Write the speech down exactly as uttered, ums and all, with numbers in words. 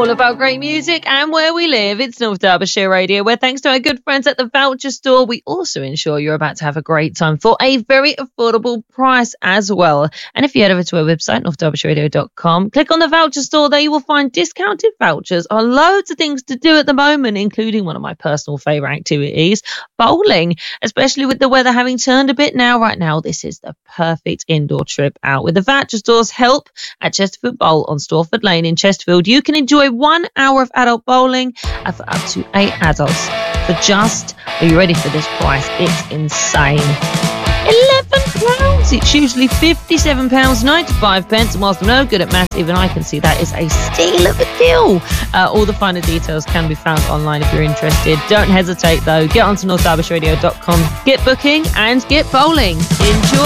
all about great music and where we live. It's North Derbyshire Radio, where thanks to our good friends at the Voucher Store, we also ensure you're about to have a great time for a very affordable price as well. And if you head over to our website, north derbyshire radio dot com, click on the Voucher Store, there you will find discounted vouchers on loads of things to do at the moment, including one of my personal favourite activities, bowling, especially with the weather having turned a bit now. Right now, this is the perfect indoor trip out. With the Voucher Store's help at Chesterfield Bowl on Stortford Lane in Chesterfield, you can enjoy one hour of adult bowling for up to eight adults for just, are you ready for this price? It's insane. eleven pounds. It's usually fifty-seven pounds ninety-five pence. And whilst I'm no good at maths, even I can see that is a steal of a deal. Uh, all the finer details can be found online if you're interested. Don't hesitate though. Get onto north derbyshire radio dot com, get booking and get bowling. Enjoy.